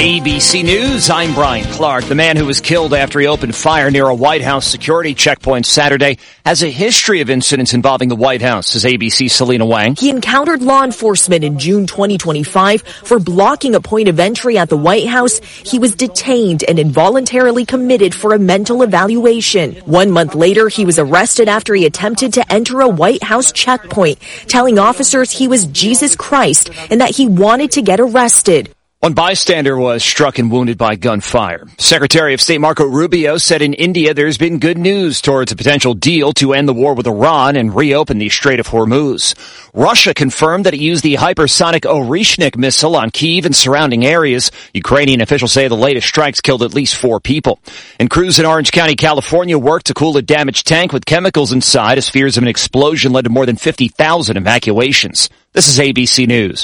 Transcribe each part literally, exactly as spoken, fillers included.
A B C News, I'm Brian Clark. The man who was killed after he opened fire near a White House security checkpoint Saturday has a history of incidents involving the White House, says A B C's Selena Wang. He encountered law enforcement in June twenty twenty-five for blocking a point of entry at the White House. He was detained and involuntarily committed for a mental evaluation. One month later, he was arrested after he attempted to enter a White House checkpoint, telling officers he was Jesus Christ and that he wanted to get arrested. One bystander was struck and wounded by gunfire. Secretary of State Marco Rubio said in India there's been good news towards a potential deal to end the war with Iran and reopen the Strait of Hormuz. Russia confirmed that it used the hypersonic Orishnik missile on Kyiv and surrounding areas. Ukrainian officials say the latest strikes killed at least four people. And crews in Orange County, California worked to cool a damaged tank with chemicals inside as fears of an explosion led to more than fifty thousand evacuations. This is A B C News.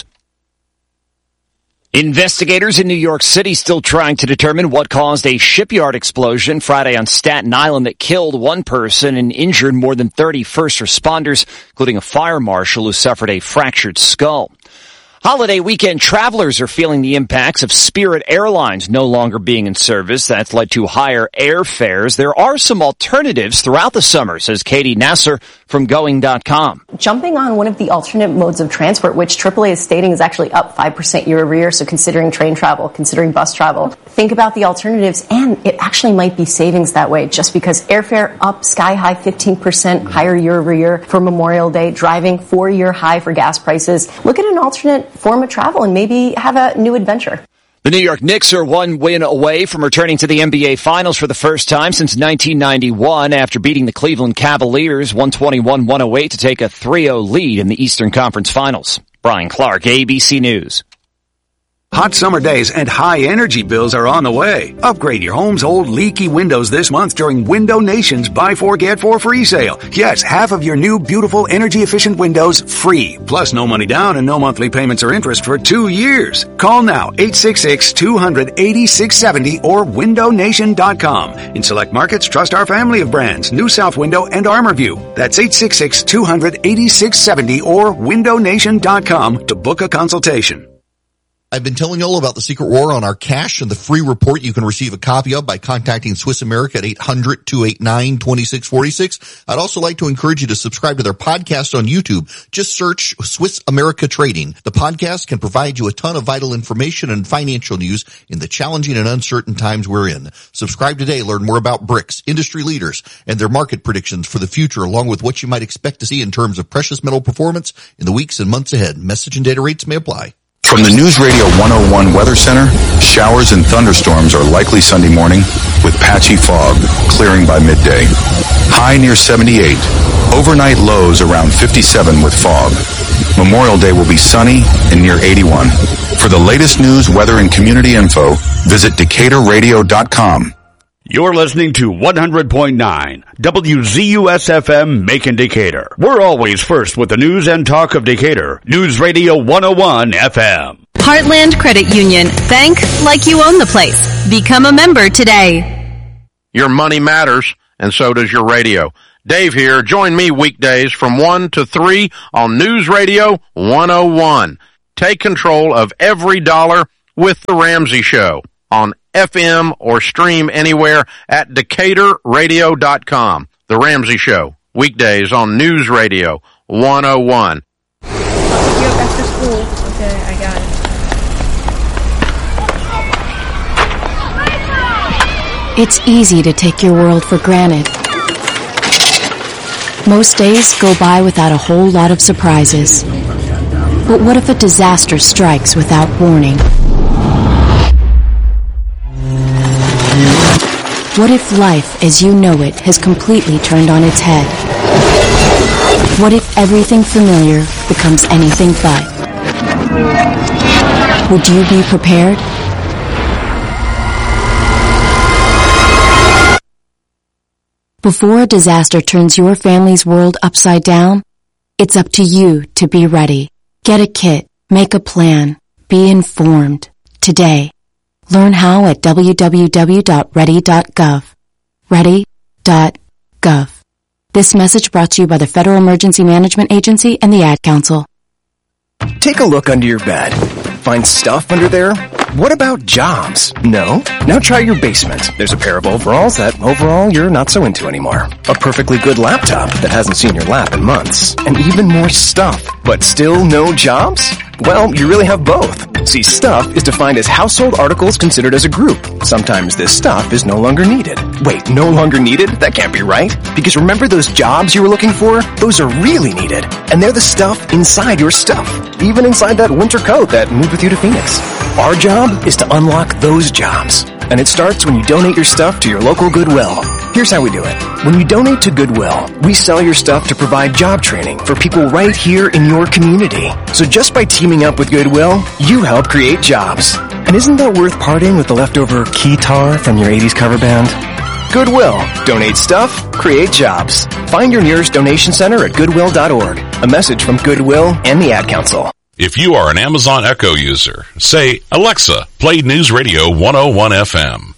Investigators in New York City still trying to determine what caused a shipyard explosion Friday on Staten Island that killed one person and injured more than thirty first responders, including a fire marshal who suffered a fractured skull. Holiday weekend travelers are feeling the impacts of Spirit Airlines no longer being in service. That's led to higher airfares. There are some alternatives throughout the summer, says Katie Nasser from Going dot com. Jumping on one of the alternate modes of transport, which triple A is stating is actually up five percent year over year, so considering train travel, considering bus travel, think about the alternatives, and it actually might be savings that way, just because airfare up sky high fifteen percent higher year over year for Memorial Day, driving four-year high for gas prices. Look at an alternate form of travel and maybe have a new adventure. The New York Knicks are one win away from returning to the N B A Finals for the first time since nineteen ninety-one after beating the Cleveland Cavaliers one twenty-one to one oh eight to take a three oh lead in the Eastern Conference Finals. Brian Clark, A B C News. Hot summer days and high energy bills are on the way. Upgrade your home's old leaky windows this month during Window Nation's Buy Four Get Four free sale. Yes, half of your new beautiful energy efficient windows free. Plus no money down and no monthly payments or interest for two years. Call now eight six six, two hundred, eighty-six seventy or window nation dot com. In select markets, trust our family of brands, New South Window and ArmorView. That's eight six six, two hundred, eighty-six seventy or window nation dot com to book a consultation. I've been telling you all about the Secret War on our cash and the free report you can receive a copy of by contacting Swiss America at eight hundred, two eight nine, two six four six. I'd also like to encourage you to subscribe to their podcast on YouTube. Just search Swiss America Trading. The podcast can provide you a ton of vital information and financial news in the challenging and uncertain times we're in. Subscribe today. Learn more about BRICS, industry leaders, and their market predictions for the future, along with what you might expect to see in terms of precious metal performance in the weeks and months ahead. Message and data rates may apply. From the News Radio one oh one Weather Center, showers and thunderstorms are likely Sunday morning with patchy fog clearing by midday. High near seventy-eight. Overnight lows around fifty-seven with fog. Memorial Day will be sunny and near eighty-one. For the latest news, weather, and community info, visit Decatur Radio dot com. You're listening to one hundred point nine W Z U S F M Macon Decatur. We're always first with the news and talk of Decatur. News Radio one oh one F M. Heartland Credit Union. Bank like you own the place. Become a member today. Your money matters, and so does your radio. Dave here. Join me weekdays from one to three on News Radio one oh one. Take control of every dollar with The Ramsey Show on F M or stream anywhere at Decatur Radio dot com. The Ramsey Show, weekdays on News Radio one oh one. I'll pick you up after school. Okay, I got it. It's easy to take your world for granted. Most days go by without a whole lot of surprises. But what if a disaster strikes without warning? What if life as you know it has completely turned on its head? What if everything familiar becomes anything but? Would you be prepared? Before a disaster turns your family's world upside down, it's up to you to be ready. Get a kit, make a plan, be informed today. Learn how at w w w dot ready dot gov. ready dot gov. This message brought to you by the Federal Emergency Management Agency and the Ad Council. Take a look under your bed. find stuff under there? What about jobs? No? Now try your basement. There's a pair of overalls that overall you're not so into anymore. A perfectly good laptop that hasn't seen your lap in months. And even more stuff. But still no jobs? Well, you really have both. See, stuff is defined as household articles considered as a group. Sometimes this stuff is no longer needed. Wait, no longer needed? That can't be right. Because remember those jobs you were looking for? Those are really needed. And they're the stuff inside your stuff. Even inside that winter coat that moved with you to Phoenix. Our job is to unlock those jobs. And it starts when you donate your stuff to your local Goodwill. Here's how we do it. When you donate to Goodwill, we sell your stuff to provide job training for people right here in your community. So just by teaming up with Goodwill, you help create jobs. And isn't that worth parting with the leftover keytar from your eighties cover band? Goodwill. Donate stuff, create jobs. Find your nearest donation center at goodwill dot org. A message from Goodwill and the Ad Council. If you are an Amazon Echo user, say, Alexa, play News Radio one oh one F M.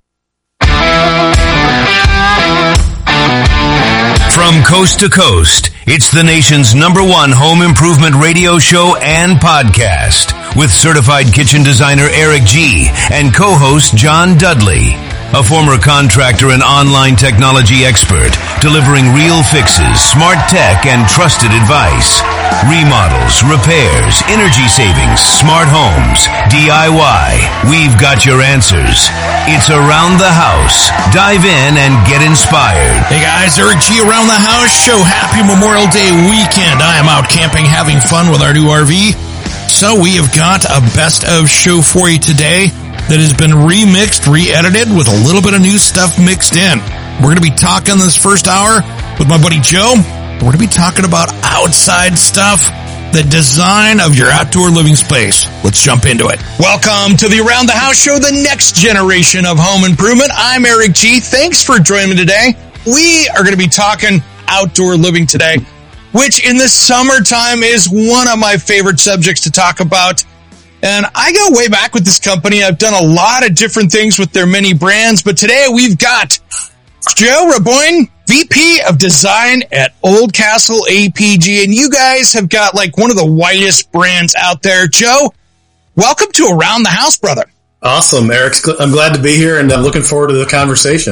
From coast to coast, it's the nation's number one home improvement radio show and podcast with certified kitchen designer Eric G. and co-host John Dudley, a former contractor and online technology expert, delivering real fixes, smart tech, and trusted advice. Remodels, repairs, energy savings, smart homes, D I Y. We've got your answers. It's Around the House. Dive in and get inspired. Hey guys, Eric G. Around the House show. Happy Memorial Day weekend. I am out camping, having fun with our new R V. So we have got a best of show for you today that has been remixed, re-edited with a little bit of new stuff mixed in. We're going to be talking this first hour with my buddy Joe. We're going to be talking about outside stuff, the design of your outdoor living space. Let's jump into it. Welcome to the Around the House show, the next generation of home improvement. I'm Eric G. Thanks for joining me today. We are going to be talking outdoor living today, which in the summertime is one of my favorite subjects to talk about. And I go way back with this company. I've done a lot of different things with their many brands, but today we've got Joe Raboyne, V P of Design at Oldcastle A P G, and you guys have got like one of the widest brands out there. Joe, welcome to Around the House, brother. Awesome, Eric. I'm glad to be here, and I'm looking forward to the conversation.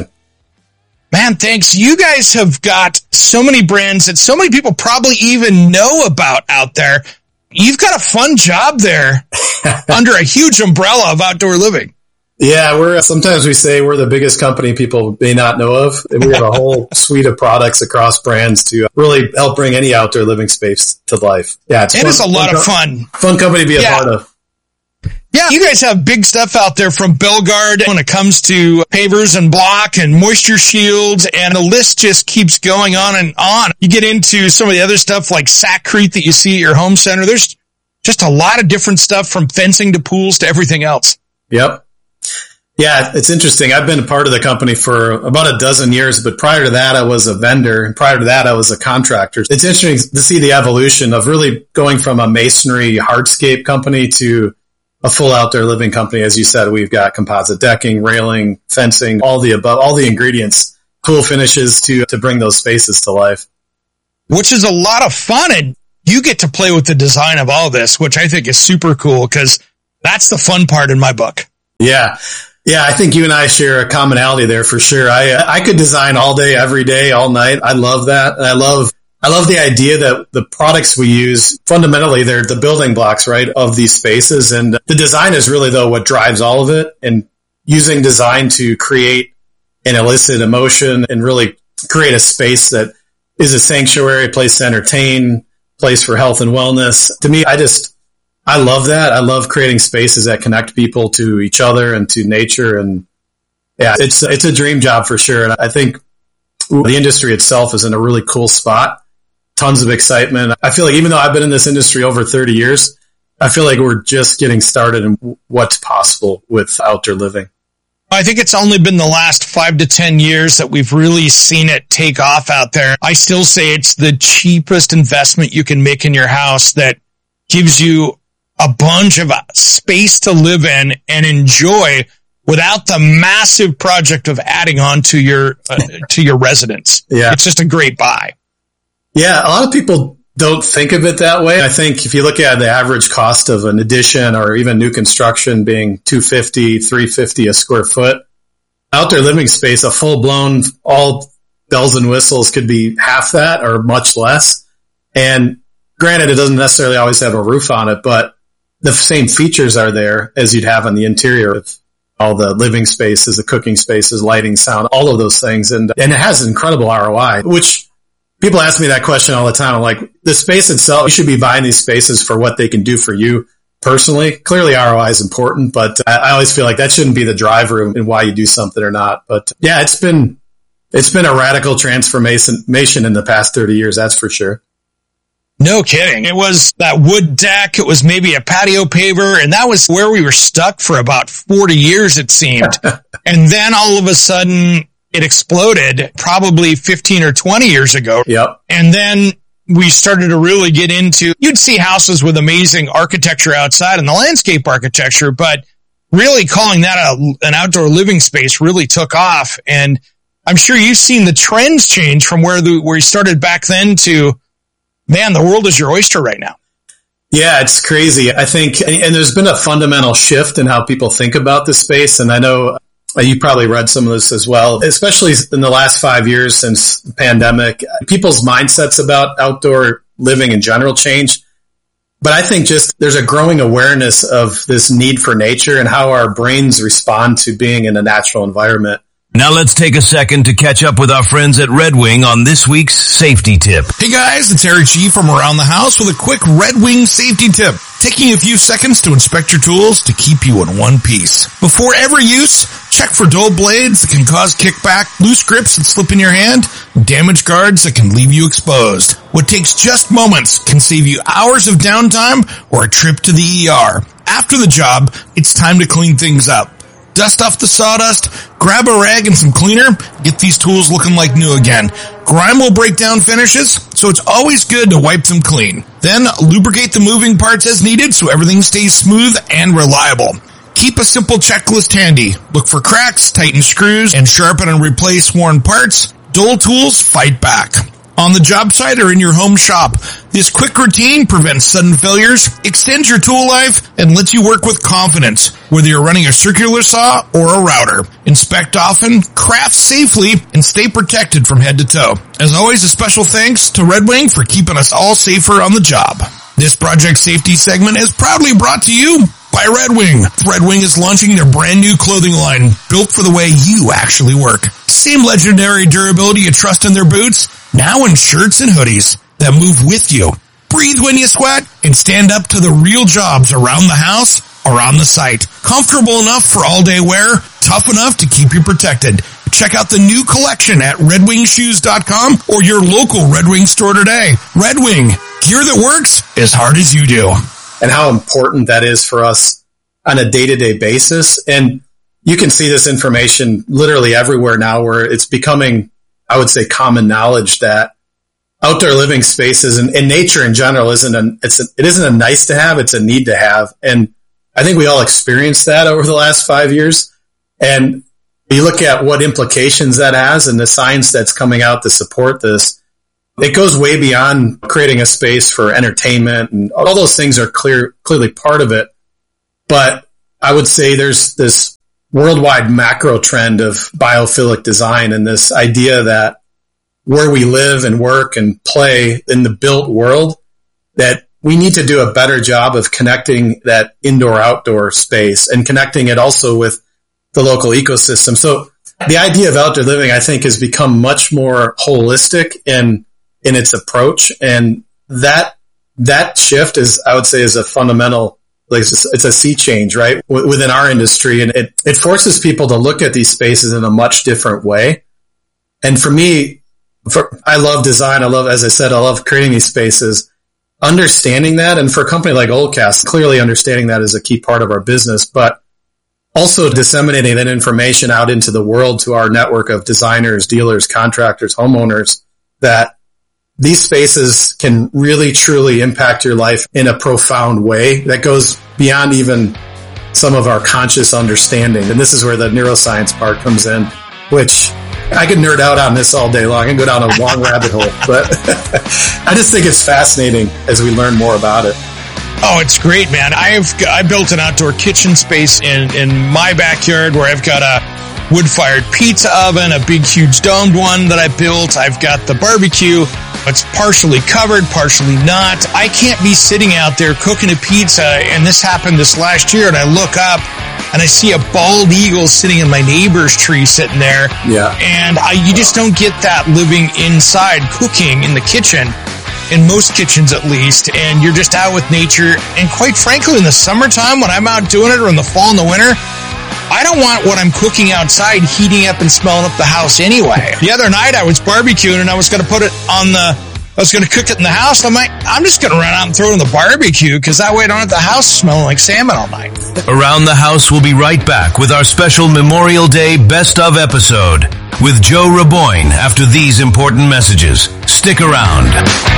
Man, thanks. You guys have got so many brands that so many people probably even know about out there. You've got a fun job there under a huge umbrella of outdoor living. Yeah, we're sometimes we say we're the biggest company people may not know of. We have a whole suite of products across brands to really help bring any outdoor living space to life. Yeah, it's it fun, is a lot fun, of fun. Fun company to be yeah. a part of. Yeah, you guys have big stuff out there from Belgard when it comes to pavers and block and moisture shields, and the list just keeps going on and on. You get into some of the other stuff like Sackcrete that you see at your home center. There's just a lot of different stuff from fencing to pools to everything else. Yep. Yeah, it's interesting. I've been a part of the company for about a dozen years, but prior to that, I was a vendor. And prior to that, I was a contractor. It's interesting to see the evolution of really going from a masonry hardscape company to a full outdoor living company. As you said, we've got composite decking, railing, fencing, all the above, all the ingredients, cool finishes to, to bring those spaces to life. Which is a lot of fun. And you get to play with the design of all this, which I think is super cool because that's the fun part in my book. Yeah. Yeah. I think you and I share a commonality there for sure. I, I could design all day, every day, all night. I love that. And I love I love the idea that the products we use, fundamentally, they're the building blocks, right, of these spaces. And the design is really, though, what drives all of it. And using design to create and elicit emotion and really create a space that is a sanctuary, a place to entertain, place for health and wellness. To me, I just, I love that. I love creating spaces that connect people to each other and to nature. And yeah, it's, it's a dream job for sure. And I think the industry itself is in a really cool spot. Tons of excitement. I feel like even though I've been in this industry over thirty years, I feel like we're just getting started in what's possible with outdoor living. I think it's only been the last five to ten years that we've really seen it take off out there. I still say it's the cheapest investment you can make in your house that gives you a bunch of space to live in and enjoy without the massive project of adding on to your, uh, to your residence. Yeah. It's just a great buy. Yeah, a lot of people don't think of it that way. I think if you look at the average cost of an addition or even new construction being two hundred fifty dollars, three hundred fifty dollars a square foot, outdoor living space, a full-blown, all bells and whistles could be half that or much less. And granted, it doesn't necessarily always have a roof on it, but the same features are there as you'd have on the interior of all the living spaces, the cooking spaces, lighting, sound, all of those things. And, and it has incredible R O I, which people ask me that question all the time. I'm like, the space itself, you should be buying these spaces for what they can do for you personally. Clearly R O I is important, but I, I always feel like that shouldn't be the driver in why you do something or not. But yeah, it's been, it's been a radical transformation in the past thirty years. That's for sure. No kidding. It was that wood deck. It was maybe a patio paver. And that was where we were stuck for about forty years, it seemed. And then all of a sudden it exploded probably fifteen or twenty years ago. Yep. And then we started to really get into, you'd see houses with amazing architecture outside and the landscape architecture, but really calling that a, an outdoor living space really took off. And I'm sure you've seen the trends change from where the, where you started back then to, man, the world is your oyster right now. Yeah, it's crazy. I think, and there's been a fundamental shift in how people think about the space. And I know you probably read some of this as well, especially in the last five years since the pandemic. People's mindsets about outdoor living in general change. But I think just there's a growing awareness of this need for nature and how our brains respond to being in a natural environment. Now let's take a second to catch up with our friends at Red Wing on this week's safety tip. Hey guys, it's Eric G from Around the House with a quick Red Wing safety tip. Taking a few seconds to inspect your tools to keep you in one piece. Before every use, check for dull blades that can cause kickback, loose grips that slip in your hand, and damaged guards that can leave you exposed. What takes just moments can save you hours of downtime or a trip to the E R. After the job, it's time to clean things up. Dust off the sawdust, grab a rag and some cleaner, get these tools looking like new again. Grime will break down finishes, so it's always good to wipe them clean. Then lubricate the moving parts as needed so everything stays smooth and reliable. Keep a simple checklist handy. Look for cracks, tighten screws, and sharpen and replace worn parts. Dull tools fight back. On the job site or in your home shop, this quick routine prevents sudden failures, extends your tool life, and lets you work with confidence, whether you're running a circular saw or a router. Inspect often, craft safely, and stay protected from head to toe. As always, a special thanks to Red Wing for keeping us all safer on the job. This project safety segment is proudly brought to you by Red Wing. Red Wing is launching their brand new clothing line, built for the way you actually work. Same legendary durability you trust in their boots, now in shirts and hoodies that move with you. Breathe when you sweat and stand up to the real jobs around the house or on the site. Comfortable enough for all-day wear, tough enough to keep you protected. Check out the new collection at red wing shoes dot com or your local Red Wing store today. Red Wing, gear that works as hard as you do. And how important that is for us on a day-to-day basis. And you can see this information literally everywhere now where it's becoming, I would say, common knowledge that outdoor living spaces and, and nature in general isn't a, it's a, it isn't a nice to have, it's a need to have. And I think we all experienced that over the last five years. And you look at what implications that has and the science that's coming out to support this. It goes way beyond creating a space for entertainment, and all those things are clear, clearly part of it. But I would say there's this worldwide macro trend of biophilic design and this idea that where we live and work and play in the built world, that we need to do a better job of connecting that indoor-outdoor space and connecting it also with the local ecosystem. So the idea of outdoor living, I think, has become much more holistic in in its approach, and that that shift is, I would say, is a fundamental, like it's a, it's a sea change, right, w- within our industry, and it it forces people to look at these spaces in a much different way. And for me, for, I love design. I love, as I said, I love creating these spaces. Understanding that, and for a company like Oldcast, clearly understanding that is a key part of our business, but also disseminating that information out into the world to our network of designers, dealers, contractors, homeowners, that these spaces can really, truly impact your life in a profound way that goes beyond even some of our conscious understanding. And this is where the neuroscience part comes in, which I could nerd out on this all day long. I can go down a long rabbit hole, but I just think it's fascinating as we learn more about it. Oh, it's great, man. I've I built an outdoor kitchen space in, in my backyard where I've got a wood-fired pizza oven, a big, huge domed one that I built. I've got the barbecue. It's partially covered, partially not. I can't be sitting out there cooking a pizza, and this happened this last year, and I look up, and I see a bald eagle sitting in my neighbor's tree sitting there. Yeah. And I, you just don't get that living inside, cooking in the kitchen, in most kitchens at least, and you're just out with nature. And quite frankly, in the summertime, when I'm out doing it, or in the fall and the winter, I don't want what I'm cooking outside heating up and smelling up the house anyway. The other night I was barbecuing and I was going to put it on the, I was going to cook it in the house. I'm like, I'm just going to run out and throw it in the barbecue because that way I don't have the house smelling like salmon all night. Around the House will be right back with our special Memorial Day Best of episode with Joe Raboyne after these important messages. Stick around.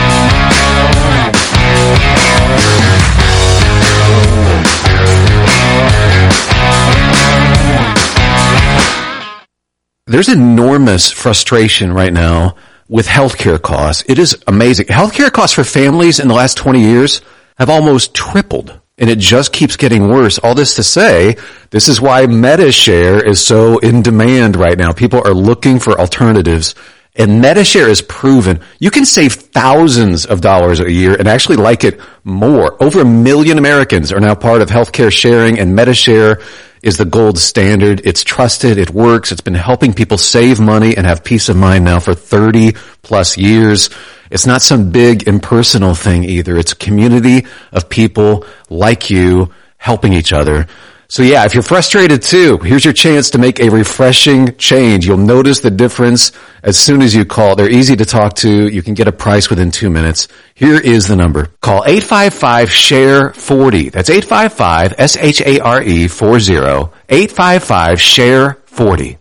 There's enormous frustration right now with healthcare costs. It is amazing. Healthcare costs for families in the last twenty years have almost tripled, and it just keeps getting worse. All this to say, this is why MediShare is so in demand right now. People are looking for alternatives, and MediShare is proven you can save thousands of dollars a year and actually like it more. Over a million Americans are now part of healthcare sharing, and MediShare is the gold standard. It's trusted. It works. It's been helping people save money and have peace of mind now for thirty plus years. It's not some big impersonal thing either. It's a community of people like you helping each other. So yeah, if you're frustrated too, here's your chance to make a refreshing change. You'll notice the difference as soon as you call. They're easy to talk to. You can get a price within two minutes. Here is the number. Call eight five five, S H A R E, forty. That's eight five five, S H A R E, forty. eight five five, S H A R E, forty.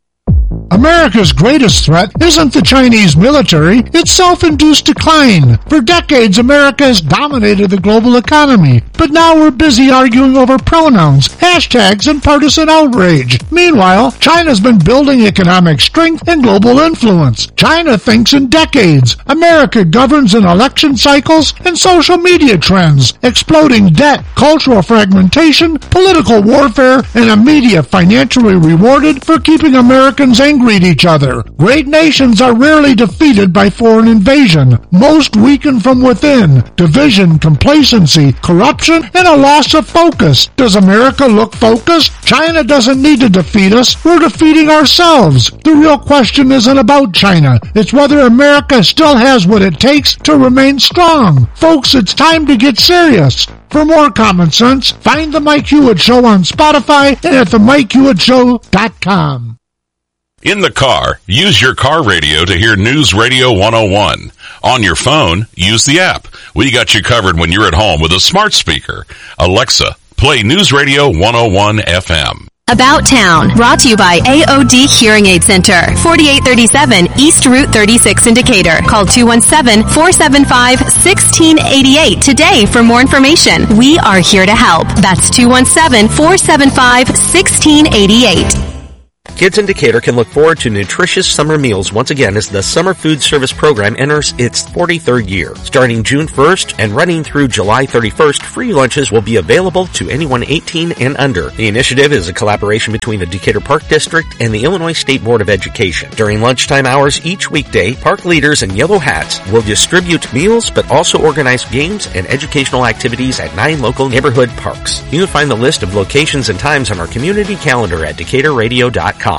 America's greatest threat isn't the Chinese military, it's self-induced decline. For decades, America has dominated the global economy, but now we're busy arguing over pronouns, hashtags, and partisan outrage. Meanwhile, China's been building economic strength and global influence. China thinks in decades. America governs in election cycles and social media trends, exploding debt, cultural fragmentation, political warfare, and a media financially rewarded for keeping Americans angry at each other. Great nations are rarely defeated by foreign invasion. Most weaken from within. Division, complacency, corruption, and a loss of focus. Does America look focused? China doesn't need to defeat us. We're defeating ourselves. The real question isn't about China. It's whether America still has what it takes to remain strong. Folks, it's time to get serious. For more common sense, find The Mike Hewitt Show on Spotify and at the mike hewitt show dot com. In the car, use your car radio to hear News Radio one oh one. On your phone, use the app. We got you covered when you're at home with a smart speaker. Alexa, play News Radio one oh one F M. About Town, brought to you by A O D Hearing Aid Center, forty-eight thirty-seven East Route thirty-six in Decatur. Call two one seven, four seven five, one six eight eight today for more information. We are here to help. That's two one seven, four seven five, one six eight eight. Kids in Decatur can look forward to nutritious summer meals once again as the Summer Food Service Program enters its forty-third year. Starting June first and running through July thirty-first, free lunches will be available to anyone eighteen and under. The initiative is a collaboration between the Decatur Park District and the Illinois State Board of Education. During lunchtime hours each weekday, park leaders in yellow hats will distribute meals but also organize games and educational activities at nine local neighborhood parks. You can find the list of locations and times on our community calendar at decatur radio dot com.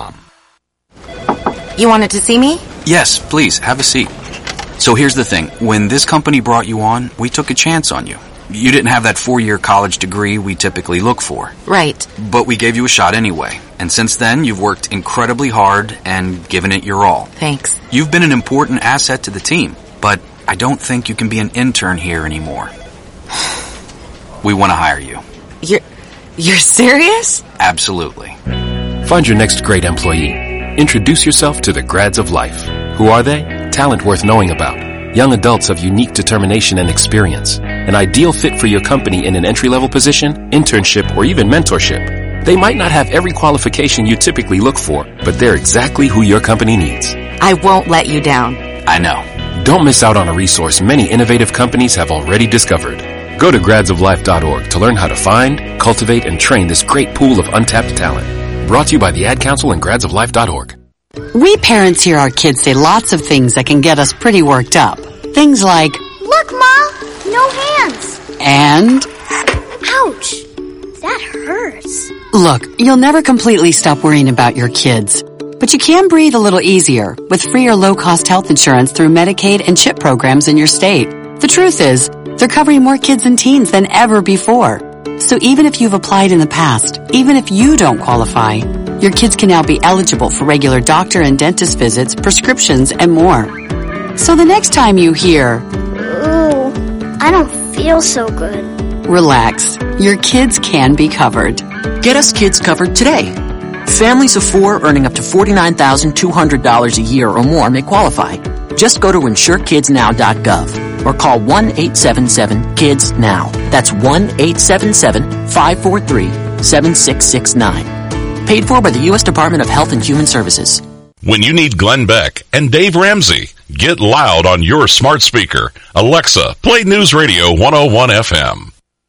You wanted to see me? Yes, please, have a seat. So here's the thing. When this company brought you on, we took a chance on you. You didn't have that four-year college degree we typically look for. Right. But we gave you a shot anyway. And since then, you've worked incredibly hard and given it your all. Thanks. You've been an important asset to the team, but I don't think you can be an intern here anymore. We want to hire you. You're... you're serious? Absolutely. Find your next great employee. Introduce yourself to the grads of life. Who are they? Talent worth knowing about. Young adults of unique determination and experience. An ideal fit for your company in an entry-level position, internship, or even mentorship. They might not have every qualification you typically look for, but they're exactly who your company needs. I won't let you down. I know. Don't miss out on a resource many innovative companies have already discovered. Go to grads of life dot org to learn how to find, cultivate, and train this great pool of untapped talent. Brought to you by the Ad Council and grads of life dot org. We parents hear our kids say lots of things that can get us pretty worked up. Things like, "Look, Ma, no hands." And, "Ouch, that hurts." Look, you'll never completely stop worrying about your kids. But you can breathe a little easier with free or low-cost health insurance through Medicaid and CHIP programs in your state. The truth is, they're covering more kids and teens than ever before. So even if you've applied in the past, even if you don't qualify, your kids can now be eligible for regular doctor and dentist visits, prescriptions, and more. So the next time you hear, "Ooh, I don't feel so good," relax. Your kids can be covered. Get us kids covered today. Families of four earning up to forty-nine thousand two hundred dollars a year or more may qualify. Just go to insure kids now dot gov or call one eight seven seven kids now. That's one eight seven seven five four three seven six six nine. Paid for by the U S Department of Health and Human Services. When you need Glenn Beck and Dave Ramsey, get loud on your smart speaker. Alexa, play News Radio one oh one F M.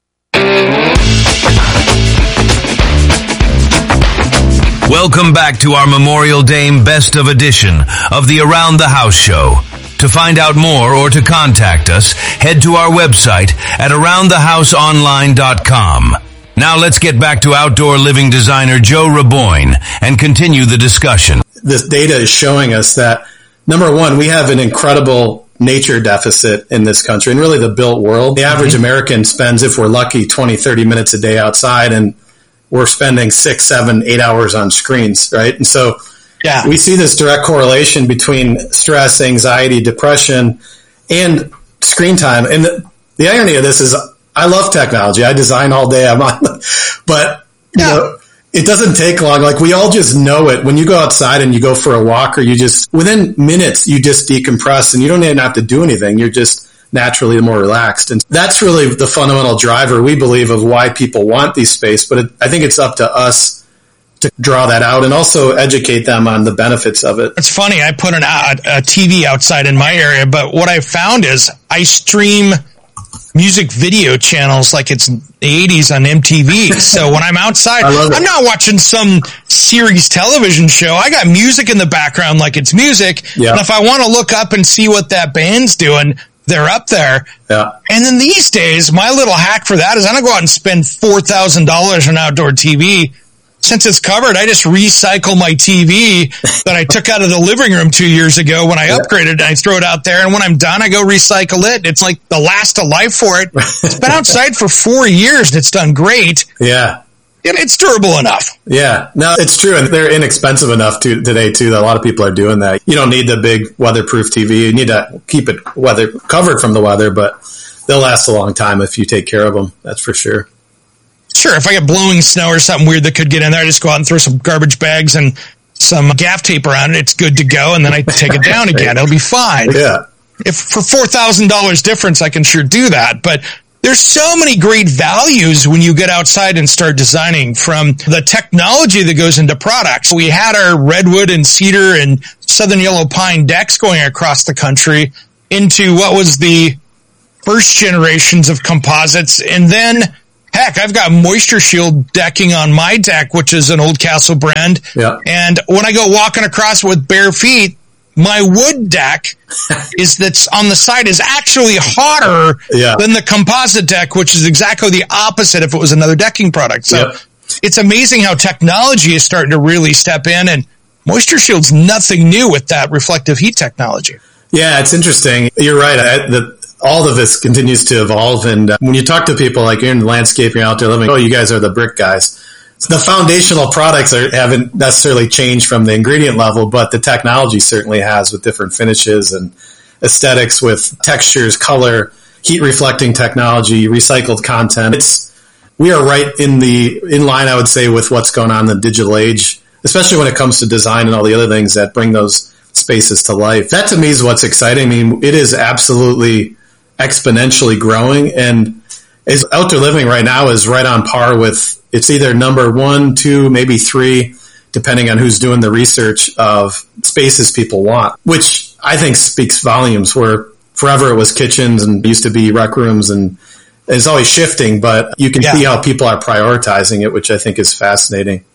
Welcome back to our Memorial Day Best of edition of the Around the House Show. To find out more or to contact us, head to our website at around the house online dot com. Now let's get back to outdoor living designer Joe Raboyne and continue the discussion. This data is showing us that, number one, we have an incredible nature deficit in this country and really the built world. The average mm-hmm. American spends, if we're lucky, twenty, thirty minutes a day outside, and we're spending six, seven, eight hours on screens, right? And so yeah. we see this direct correlation between stress, anxiety, depression, and screen time. And the, the irony of this is I love technology. I design all day. I'm on, but yeah. you know, it doesn't take long. Like we all just know it. When you go outside and you go for a walk, or you just, within minutes, you just decompress and you don't even have to do anything. You're just naturally more relaxed. And that's really the fundamental driver, we believe, of why people want these space. But it, I think it's up to us to draw that out and also educate them on the benefits of it. It's funny. I put an, a, a T V outside in my area, but what I found is I stream music video channels like it's the eighties on M T V. So when I'm outside, I'm not watching some series television show. I got music in the background like it's music. Yeah. And if I want to look up and see what that band's doing, they're up there. Yeah. And then these days, my little hack for that is I don't go out and spend four thousand dollars on outdoor T V. Since it's covered, I just recycle my T V that I took out of the living room two years ago when I yeah. upgraded, and I throw it out there. And when I'm done, I go recycle it. It's like the last of life for it. It's been outside for four years and it's done great. Yeah. And it's durable enough. Yeah. No, it's true. And they're inexpensive enough to, today, too, that a lot of people are doing that. You don't need the big weatherproof T V. You need to keep it weather covered from the weather, but they'll last a long time if you take care of them. That's for sure. Sure, if I get blowing snow or something weird that could get in there, I just go out and throw some garbage bags and some gaff tape around it. It's good to go, and then I take it down again. It'll be fine. Yeah. If for four thousand dollars difference, I can sure do that. But there's so many great values when you get outside and start designing, from the technology that goes into products. We had our redwood and cedar and southern yellow pine decks going across the country into what was the first generations of composites, and then heck, I've got Moisture Shield decking on my deck, which is an Old Castle brand. Yeah. And when I go walking across with bare feet, my wood deck is that's on the side is actually hotter yeah. than the composite deck, which is exactly the opposite if it was another decking product. So yep. it's amazing how technology is starting to really step in, and Moisture Shield's nothing new with that reflective heat technology. Yeah, it's interesting. You're right. I, the, all of this continues to evolve. And uh, when you talk to people, like you're in landscape, you're out there living, oh, you guys are the brick guys. So the foundational products are, haven't necessarily changed from the ingredient level, but the technology certainly has, with different finishes and aesthetics, with textures, color, heat reflecting technology, recycled content. It's, we are right in the, in line, I would say, with what's going on in the digital age, especially when it comes to design and all the other things that bring those spaces to life. That to me is what's exciting. I mean, it is absolutely exponentially growing, and is outdoor living right now is right on par with It's either number one, two, maybe three, depending on who's doing the research of spaces people want, which I think speaks volumes, where forever it was kitchens and used to be rec rooms, and it's always shifting, but you can yeah. see how people are prioritizing it, which I think is fascinating.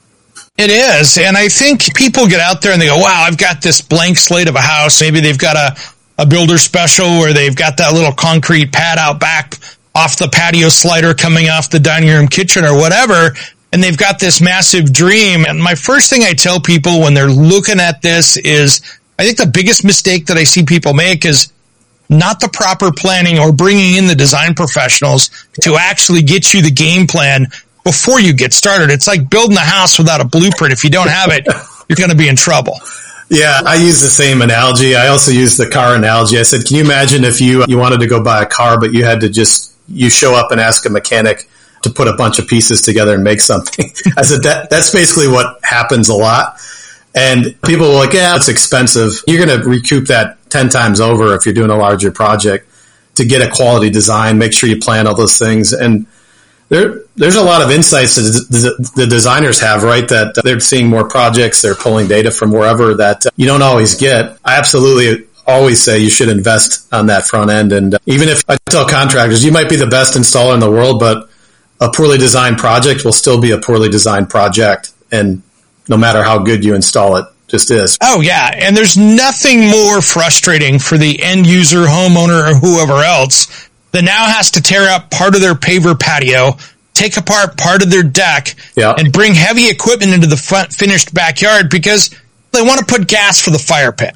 It is. And I think people get out there and they go, wow, I've got this blank slate of a house. Maybe they've got a, a builder special where they've got that little concrete pad out back off the patio slider coming off the dining room kitchen or whatever. And they've got this massive dream. And my first thing I tell people when they're looking at this is, I think the biggest mistake that I see people make is not the proper planning or bringing in the design professionals to actually get you the game plan before you get started. It's like building a house without a blueprint. If you don't have it, you're going to be in trouble. Yeah, I use the same analogy. I also use the car analogy. I said, can you imagine if you you wanted to go buy a car, but you had to just, you show up and ask a mechanic to put a bunch of pieces together and make something? I said, that that's basically what happens a lot. And people are like, yeah, it's expensive. You're going to recoup that ten times over if you're doing a larger project to get a quality design, make sure you plan all those things. And there, there's a lot of insights that the, the designers have, right? That they're seeing more projects, they're pulling data from wherever that you don't always get. I absolutely always say you should invest on that front end. And even if I tell contractors, you might be the best installer in the world, but a poorly designed project will still be a poorly designed project. And no matter how good you install it, just is. Oh, yeah. And there's nothing more frustrating for the end user, homeowner, or whoever else that now has to tear up part of their paver patio, take apart part of their deck, yeah. and bring heavy equipment into the fun- finished backyard because they want to put gas for the fire pit.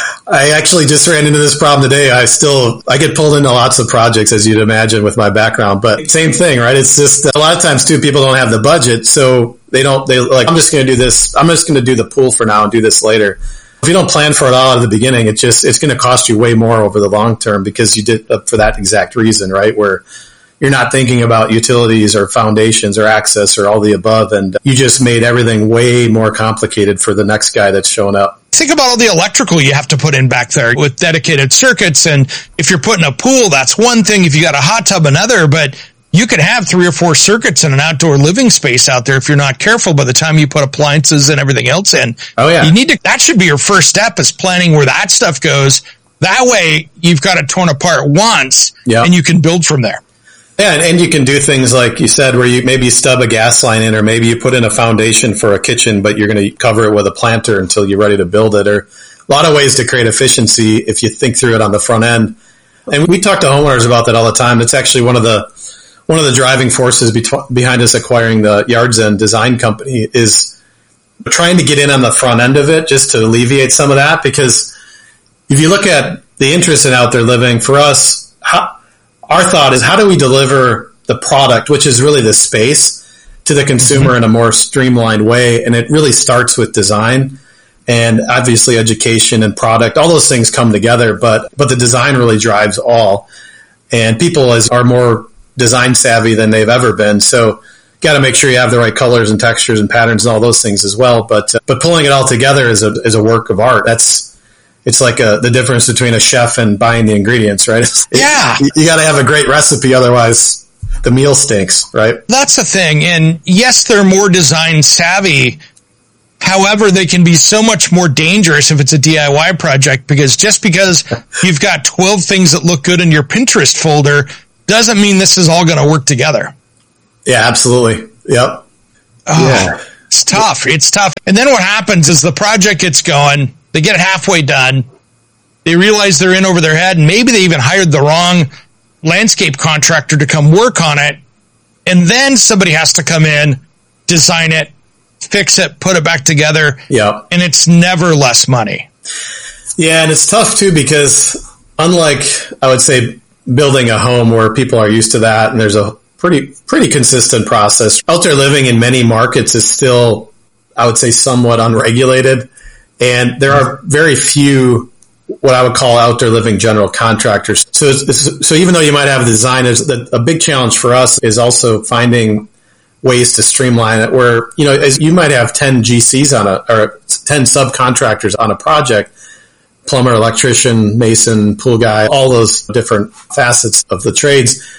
I actually just ran into this problem today. I still, I get pulled into lots of projects, as you'd imagine, with my background, but same thing, right? It's just a lot of times too, people don't have the budget. So they don't, they like, I'm just going to do this. I'm just going to do the pool for now and do this later. If you don't plan for it all at the beginning, it just, it's going to cost you way more over the long term because you did uh, for that exact reason, right? Where you're not thinking about utilities or foundations or access or all the above. And you just made everything way more complicated for the next guy that's showing up. Think about all the electrical you have to put in back there with dedicated circuits. And if you're putting a pool, that's one thing. If you got a hot tub, another. But you could have three or four circuits in an outdoor living space out there if you're not careful by the time you put appliances and everything else in. Oh, yeah. You need to, that should be your first step, is planning where that stuff goes. That way you've got it torn apart once, yeah. and you can build from there. Yeah, and, and you can do things like you said, where you maybe stub a gas line in, or maybe you put in a foundation for a kitchen, but you're going to cover it with a planter until you're ready to build it. Or a lot of ways to create efficiency if you think through it on the front end. And we talk to homeowners about that all the time. It's actually one of the one of the driving forces bet- behind us acquiring the Yards End Design Company is trying to get in on the front end of it, just to alleviate some of that. Because if you look at the interest in outdoor living, for us, how, our thought is, how do we deliver the product, which is really the space, to the consumer mm-hmm. in a more streamlined way? And it really starts with design, and obviously education and product. All those things come together, but but the design really drives all. And people is, are more design savvy than they've ever been. So got to make sure you have the right colors and textures and patterns and all those things as well. But uh, but pulling it all together is a is a work of art. That's It's like a, the difference between a chef and buying the ingredients, right? It's, yeah. You, you got to have a great recipe, otherwise the meal stinks, right? That's the thing. And yes, they're more design savvy. However, they can be so much more dangerous if it's a D I Y project, because just because you've got twelve things that look good in your Pinterest folder doesn't mean this is all going to work together. Yeah, absolutely. Yep. Oh, yeah. It's tough. It's tough. And then what happens is the project gets going. They get it halfway done. They realize they're in over their head, and maybe they even hired the wrong landscape contractor to come work on it. And then somebody has to come in, design it, fix it, put it back together. Yeah. And it's never less money. Yeah, and it's tough too, because unlike, I would say, building a home where people are used to that, and there's a pretty pretty consistent process, outdoor living in many markets is still, I would say, somewhat unregulated. And there are very few what I would call outdoor living general contractors. So, so even though you might have a design, there's a big challenge for us is also finding ways to streamline it. Where, you know, as you might have ten G Cs on a, or ten subcontractors on a project, plumber, electrician, mason, pool guy, all those different facets of the trades.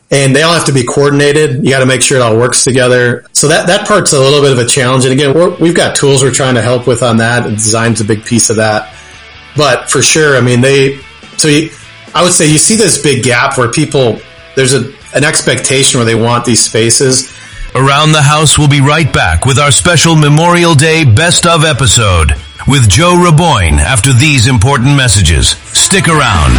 and they all have to be coordinated. You got to make sure it all works together. So that, that part's a little bit of a challenge. And again, we're, we've got tools we're trying to help with on that, and design's a big piece of that. But for sure, I mean, they, so you, I would say you see this big gap where people, there's a, an expectation where they want these spaces. Around the House will be right back with our special Memorial Day Best Of episode with Joe Raboyne after these important messages. Stick around.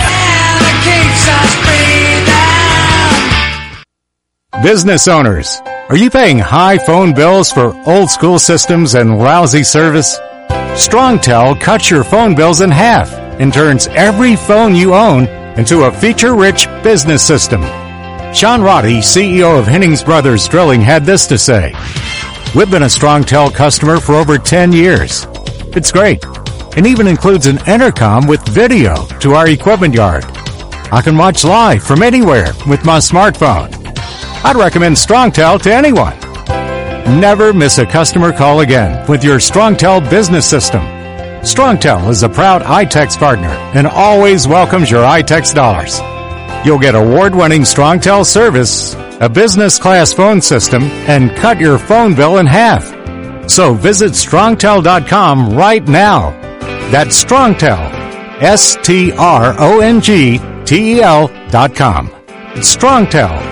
Business owners, are you paying high phone bills for old school systems and lousy service? StrongTel cuts your phone bills in half and turns every phone you own into a feature-rich business system. Sean Roddy, C E O of Hennings Brothers Drilling, had this to say. We've been a StrongTel customer for over ten years. It's great, and even includes an intercom with video to our equipment yard. I can watch live from anywhere with my smartphone. I'd recommend StrongTel to anyone. Never miss a customer call again with your StrongTel business system. StrongTel is a proud iTex partner and always welcomes your iTex dollars. You'll get award-winning StrongTel service, a business-class phone system, and cut your phone bill in half. So visit strongtel dot com right now. That's StrongTel, S T R O N G T E L dot com. It's StrongTel.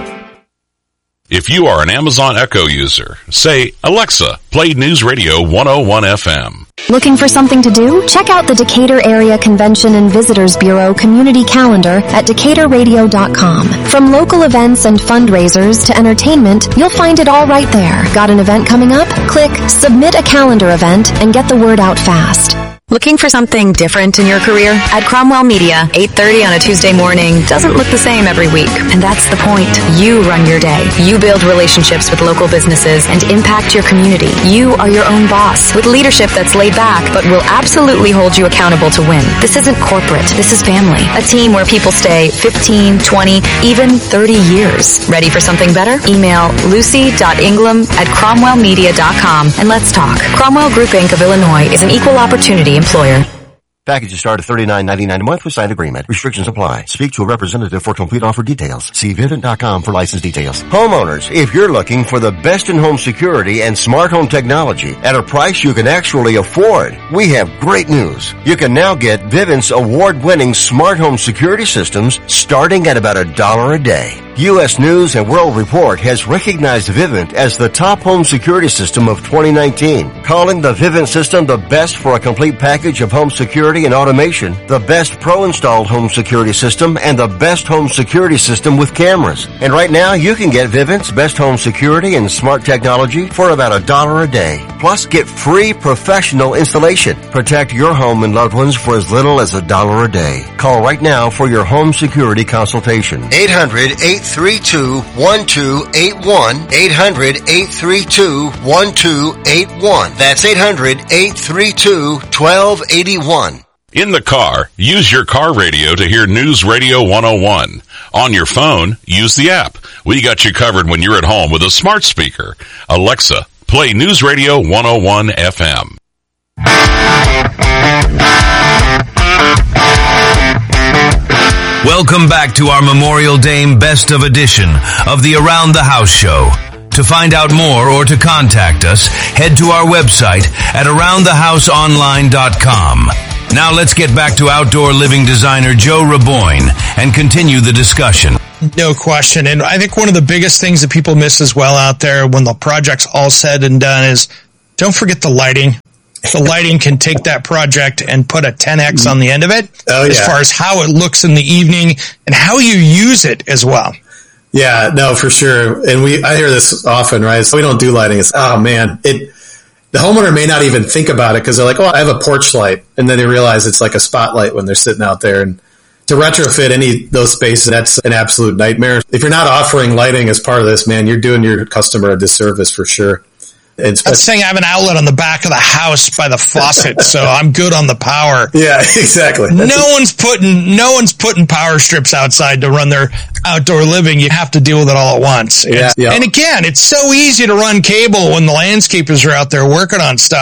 If you are an Amazon Echo user, say, Alexa, play News Radio one oh one F M. Looking for something to do? Check out the Decatur Area Convention and Visitors Bureau community calendar at decatur radio dot com. From local events and fundraisers to entertainment, you'll find it all right there. Got an event coming up? Click Submit a Calendar Event and get the word out fast. Looking for something different in your career? At Cromwell Media, eight thirty on a Tuesday morning doesn't look the same every week. And that's the point. You run your day. You build relationships with local businesses and impact your community. You are your own boss with leadership that's laid back but will absolutely hold you accountable to win. This isn't corporate. This is family. A team where people stay fifteen, twenty, even thirty years. Ready for something better? Email lucy dot ingram at cromwell media dot com and let's talk. Cromwell Group Incorporated of Illinois is an equal opportunity employer. Packages start at thirty-nine ninety-nine a month with signed agreement. Restrictions apply. Speak to a representative for complete offer details. See Vivint dot com for license details. Homeowners, if you're looking for the best in home security and smart home technology at a price you can actually afford, we have great news. You can now get Vivint's award-winning smart home security systems starting at about a dollar a day. U S News and World Report has recognized Vivint as the top home security system of twenty nineteen, calling the Vivint system the best for a complete package of home security and automation, the best pro-installed home security system, and the best home security system with cameras. And right now, you can get Vivint's best home security and smart technology for about a dollar a day. Plus, get free professional installation. Protect your home and loved ones for as little as a dollar a day. Call right now for your home security consultation. eight hundred, eight three two, one two eight one. eight hundred, eight three two, one two eight one. That's eight hundred, eight three two, one two eight one. In the car, use your car radio to hear News Radio one oh one. On your phone, use the app. We got you covered when you're at home with a smart speaker. Alexa, play News Radio one oh one F M. Welcome back to our Memorial Day Best of edition of the Around the House show. To find out more or to contact us, head to our website at around the house online dot com. Now let's get back to outdoor living designer Joe Raboyne and continue the discussion. No question. And I think one of the biggest things that people miss as well out there when the project's all said and done is don't forget the lighting. The lighting can take that project and put a ten X on the end of it oh, yeah. as far as how it looks in the evening and how you use it as well. Yeah, no, for sure. And we, I hear this often, right? So we don't do lighting. It's, oh man, it, the homeowner may not even think about it because they're like, oh, I have a porch light. And then they realize it's like a spotlight when they're sitting out there. And to retrofit any of those spaces, that's an absolute nightmare. If you're not offering lighting as part of this, man, you're doing your customer a disservice for sure. It's I'm saying I have an outlet on the back of the house by the faucet, so I'm good on the power. Yeah, exactly. That's no a- one's putting no one's putting power strips outside to run their outdoor living. You have to deal with it all at once. Yeah, and, yeah. and again, it's so easy to run cable when the landscapers are out there working on stuff.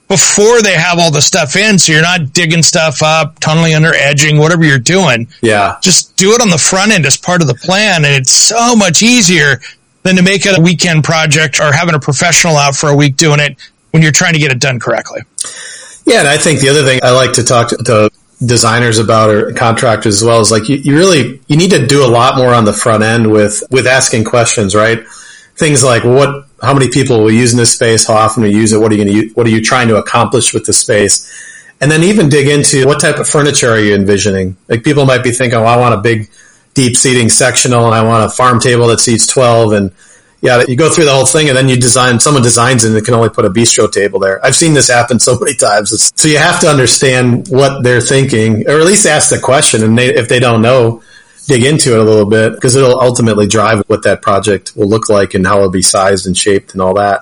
before they have all the stuff in, so you're not digging stuff up, tunneling under edging, whatever you're doing. Yeah. Just do it on the front end as part of the plan, and it's so much easier than to make it a weekend project or having a professional out for a week doing it when you're trying to get it done correctly. Yeah, and I think the other thing I like to talk to, to designers about, or contractors as well, is like you, you really you need to do a lot more on the front end with with asking questions, right? Things like what, how many people will use in this space, how often will you use it, what are you going to use, what are you trying to accomplish with the space, and then even dig into what type of furniture are you envisioning. Like people might be thinking, well, I want a big, deep seating sectional, and I want a farm table that seats twelve, and yeah, you go through the whole thing, and then you design, someone designs it and can only put a bistro table there. I've seen this happen so many times. It's, so you have to understand what they're thinking, or at least ask the question, and they, if they don't know, dig into it a little bit, because it'll ultimately drive what that project will look like and how it'll be sized and shaped and all that.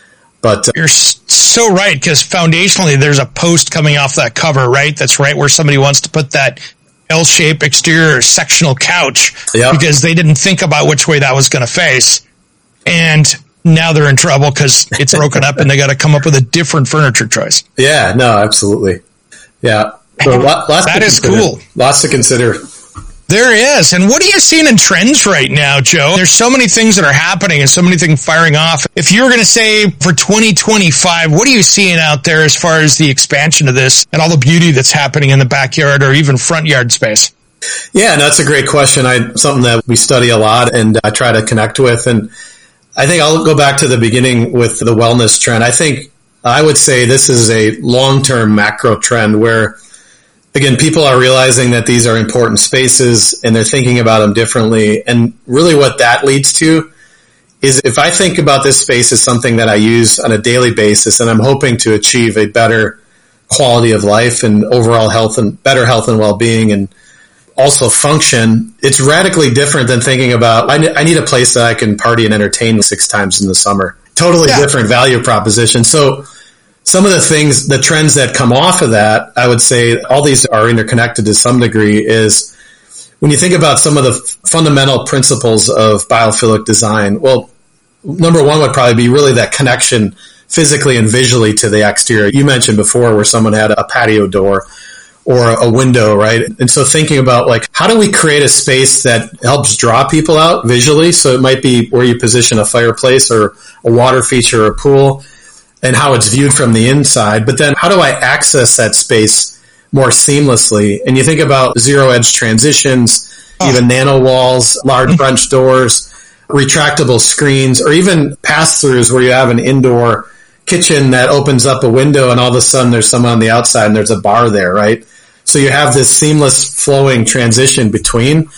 But uh, you're so right, because foundationally there's a post coming off that cover, right? That's right where somebody wants to put that L-shaped exterior sectional couch, yeah. because they didn't think about which way that was going to face. And now they're in trouble because it's broken up and they got to come up with a different furniture choice. Yeah, no, absolutely. Yeah. So lots that is consider. cool. Lots to consider. There is. And what are you seeing in trends right now, Joe? There's so many things that are happening and so many things firing off. If you were going to say for twenty twenty-five, what are you seeing out there as far as the expansion of this and all the beauty that's happening in the backyard or even front yard space? Yeah, no, that's a great question. I something that we study a lot and I try to connect with. And I think I'll go back to the beginning with the wellness trend. I think I would say this is a long-term macro trend where, again, people are realizing that these are important spaces and they're thinking about them differently. And really what that leads to is if I think about this space as something that I use on a daily basis and I'm hoping to achieve a better quality of life and overall health and better health and well-being and also function, it's radically different than thinking about, I need a place that I can party and entertain six times in the summer. Totally yeah. different value proposition. So some of the things, the trends that come off of that, I would say all these are interconnected to some degree, is when you think about some of the fundamental principles of biophilic design, well, number one would probably be really that connection physically and visually to the exterior. You mentioned before where someone had a patio door or a window, right? And so thinking about like, how do we create a space that helps draw people out visually? So it might be where you position a fireplace or a water feature or a pool and how it's viewed from the inside. But then how do I access that space more seamlessly? And you think about zero edge transitions, oh. even nano walls, large French doors, retractable screens, or even pass-throughs where you have an indoor kitchen that opens up a window and all of a sudden there's someone on the outside and there's a bar there, right? So you have this seamless flowing transition between.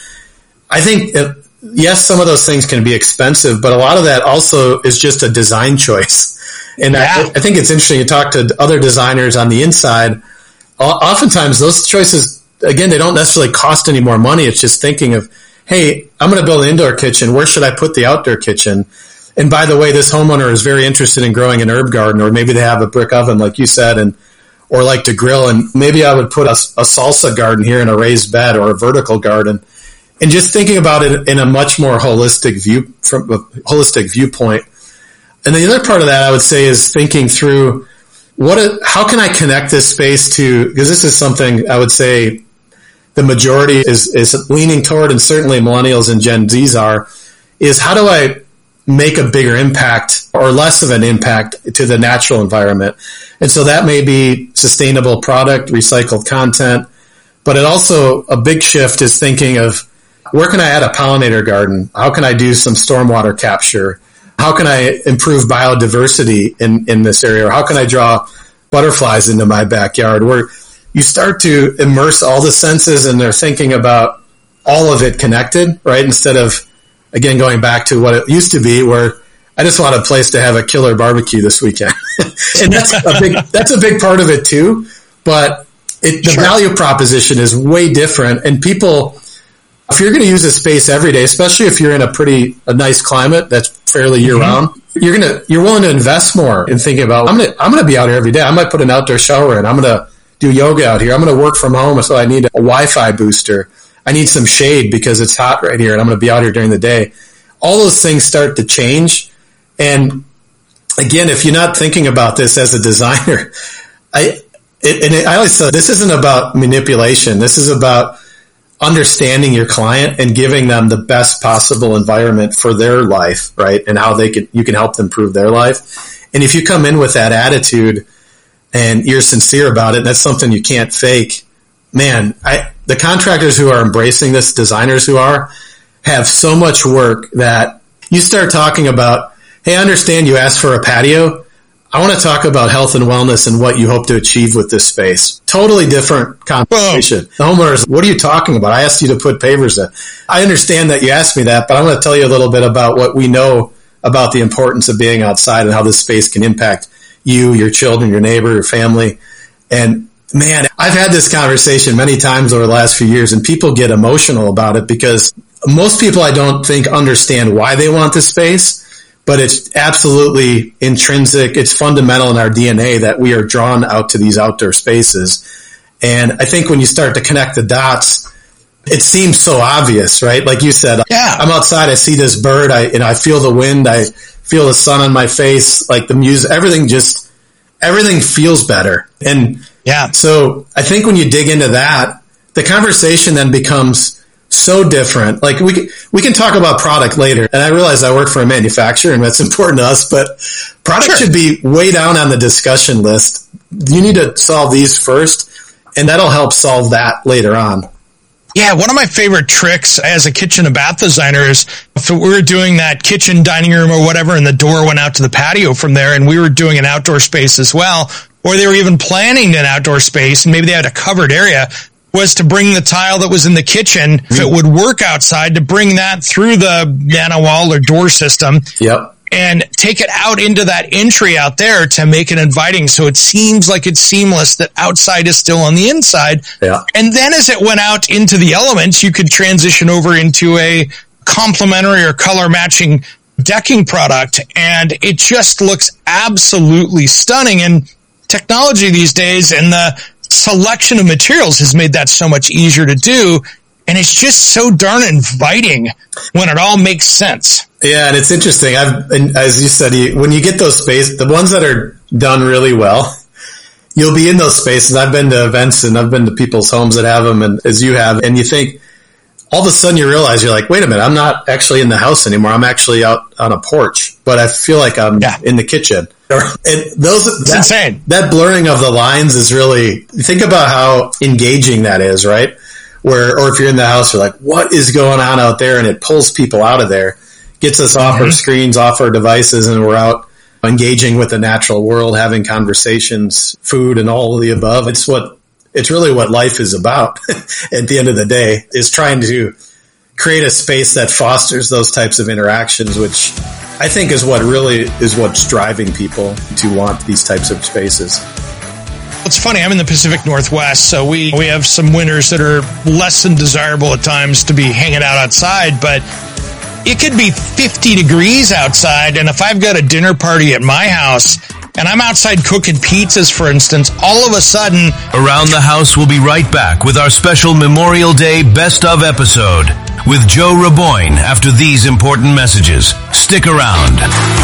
I think, it, yes, some of those things can be expensive, but a lot of that also is just a design choice. And yeah. I, I think it's interesting to talk to other designers on the inside. Oftentimes those choices, again, they don't necessarily cost any more money. It's just thinking of, hey, I'm going to build an indoor kitchen. Where should I put the outdoor kitchen? And by the way, this homeowner is very interested in growing an herb garden, or maybe they have a brick oven, like you said, and or like to grill. And maybe I would put a, a salsa garden here in a raised bed or a vertical garden. And just thinking about it in a much more holistic view, from a holistic viewpoint. And the other part of that I would say is thinking through what, a, how can I connect this space to, because this is something I would say the majority is, is leaning toward, and certainly millennials and Gen Zs are, is how do I make a bigger impact or less of an impact to the natural environment? And so that may be sustainable product, recycled content, but it also, a big shift is thinking of where can I add a pollinator garden? How can I do some stormwater capture? How can I improve biodiversity in, in this area? Or how can I draw butterflies into my backyard? Where you start to immerse all the senses and they're thinking about all of it connected, right? Instead of, again, going back to what it used to be where I just want a place to have a killer barbecue this weekend. And that's a big, that's a big part of it too. But it, the sure. value proposition is way different. And people, if you're going to use a space every day, especially if you're in a pretty, a nice climate that's fairly year round, mm-hmm. you're going to, you're willing to invest more in thinking about, I'm going to, I'm going to be out here every day. I might put an outdoor shower in. I'm going to do yoga out here. I'm going to work from home. So I need a Wi-Fi booster. I need some shade because it's hot right here and I'm going to be out here during the day. All those things start to change. And again, if you're not thinking about this as a designer, I, it, and it, I always say this isn't about manipulation. This is about understanding your client and giving them the best possible environment for their life, right? And how they could, you can help them improve their life. And if you come in with that attitude and you're sincere about it, that's something you can't fake. Man, I, the contractors who are embracing this, designers who are, have so much work that you start talking about, hey, I understand you asked for a patio. I want to talk about health and wellness and what you hope to achieve with this space. Totally different conversation. The homeowners, what are you talking about? I asked you to put pavers in. I understand that you asked me that, but I'm going to tell you a little bit about what we know about the importance of being outside and how this space can impact you, your children, your neighbor, your family. And man, I've had this conversation many times over the last few years, and people get emotional about it because most people, I don't think, understand why they want this space, but it's absolutely intrinsic. It's fundamental in our D N A that we are drawn out to these outdoor spaces. And I think when you start to connect the dots, it seems so obvious, right? Like you said, yeah. I'm outside, I see this bird, I, and I feel the wind, I feel the sun on my face, like the music, everything just, everything feels better. And yeah, so I think when you dig into that, the conversation then becomes so different. Like we can, we can talk about product later. And I realize I work for a manufacturer and that's important to us, but product sure. should be way down on the discussion list. You need to solve these first, and that'll help solve that later on. Yeah, one of my favorite tricks as a kitchen and bath designer is if we were doing that kitchen, dining room, or whatever, and the door went out to the patio from there, and we were doing an outdoor space as well, or they were even planning an outdoor space, and maybe they had a covered area, was to bring the tile that was in the kitchen, mm-hmm. if it would work outside, to bring that through the nano wall or door system. Yep. And take it out into that entry out there to make it inviting. So it seems like it's seamless that outside is still on the inside. Yeah. And then as it went out into the elements, you could transition over into a complementary or color matching decking product. And it just looks absolutely stunning. And technology these days and the selection of materials has made that so much easier to do. And it's just so darn inviting when it all makes sense. Yeah, and it's interesting. I've, and as you said, you, when you get those spaces, the ones that are done really well, you'll be in those spaces. I've been to events and I've been to people's homes that have them, and as you have, and you think, all of a sudden you realize you're like, wait a minute, I'm not actually in the house anymore. I'm actually out on a porch, but I feel like I'm yeah. in the kitchen. And those, it's that, insane. That blurring of the lines is really, think about how engaging that is, right? Where, or if you're in the house, you're like, what is going on out there? And it pulls people out of there, gets us off mm-hmm. our screens, off our devices, and we're out engaging with the natural world, having conversations, food, and all of the above. It's what, it's really what life is about at the end of the day, is trying to create a space that fosters those types of interactions, which I think is what really is what's driving people to want these types of spaces. It's funny, I'm in the Pacific Northwest, so we, we have some winters that are less than desirable at times to be hanging out outside, but it could be fifty degrees outside, and if I've got a dinner party at my house, and I'm outside cooking pizzas, for instance, all of a sudden... Around the House will be right back with our special Memorial Day Best Of episode with Joe Raboyne after these important messages. Stick around.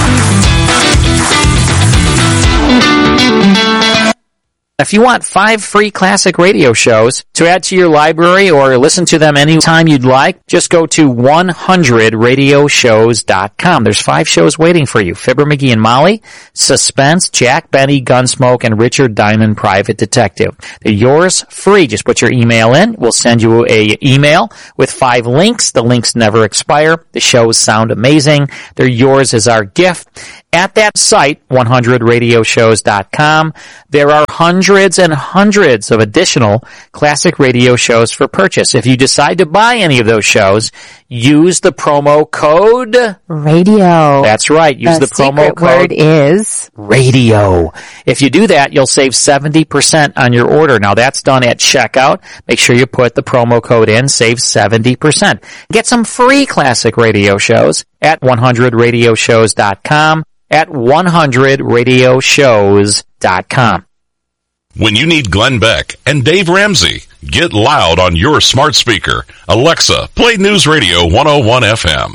If you want five free classic radio shows to add to your library or listen to them anytime you'd like, just go to one hundred radio shows dot com. There's five shows waiting for you. Fibber, McGee and Molly, Suspense, Jack Benny, Gunsmoke, and Richard Diamond, Private Detective. They're yours free. Just put your email in. We'll send you a email with five links. The links never expire. The shows sound amazing. They're yours as our gift. At that site, one hundred radio shows dot com, there are hundreds and hundreds of additional classic radio shows for purchase. If you decide to buy any of those shows, use the promo code radio. That's right. Use the, the promo code word is radio. If you do that, you'll save seventy percent on your order. Now that's done at checkout. Make sure you put the promo code in, save seventy percent. Get some free classic radio shows at one hundred radio shows dot com. At one hundred radio shows dot com. When you need Glenn Beck and Dave Ramsey, get loud on your smart speaker. Alexa, play News Radio one oh one F M.